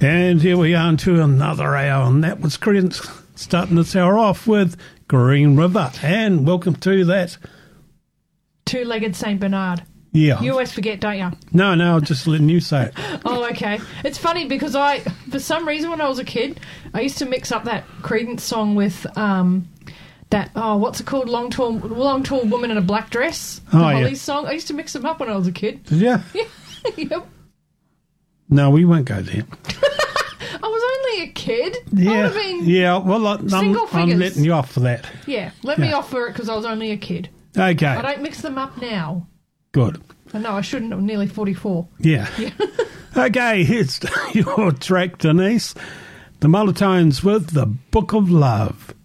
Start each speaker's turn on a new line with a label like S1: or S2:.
S1: And here we are into another hour, and that was Credence starting this hour off with Green River. And welcome to that.
S2: Two-legged St. Bernard.
S1: Yeah.
S2: You always forget, don't you?
S1: No, I'm just letting you say it.
S2: Oh, okay. It's funny because for some reason when I was a kid, I used to mix up that Credence song with what's it called? Long tall woman in a black dress. The Hollies song. I used to mix them up when I was a kid.
S1: Did you?
S2: Yeah. Yep.
S1: No, we won't go there.
S2: I was only a kid.
S1: Yeah.
S2: I would have been
S1: Well, I'm letting you off for that.
S2: Yeah, let me off for it because I was only a kid.
S1: Okay.
S2: I don't mix them up now.
S1: Good.
S2: I know, I shouldn't. I'm nearly 44.
S1: Yeah. Okay, here's your track, Denise. The Mullertones with The Book of Love.